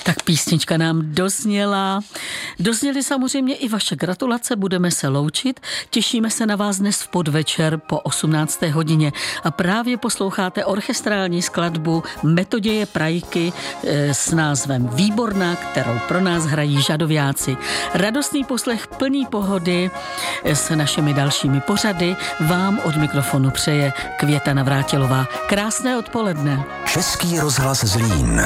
Tak písnička nám dozněla. Dozněly samozřejmě i vaše gratulace, budeme se loučit. Těšíme se na vás dnes v podvečer po 18. hodině. A právě posloucháte orchestrální skladbu Metoděje Prajky s názvem Výborná, kterou pro nás hrají Žadoviáci. Radostný poslech plný pohody s našimi dalšími pořady vám od mikrofonu přeje Květa Navrátilová. Krásné odpoledne. Český rozhlas Zlín.